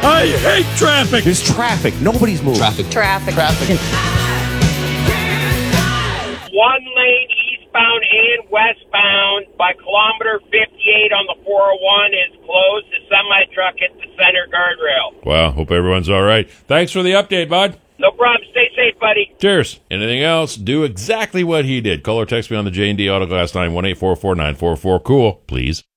I hate traffic. There's traffic. Nobody's moving. Traffic. One lane eastbound and westbound by kilometer 58 on the 401 is closed. The semi-truck hit the center guardrail. Well, hope everyone's all right. Thanks for the update, bud. No problem. Stay safe, buddy. Cheers. Anything else? Do exactly what he did. Call or text me on the J&D Autoglass line, 1-844-944-COOL, please.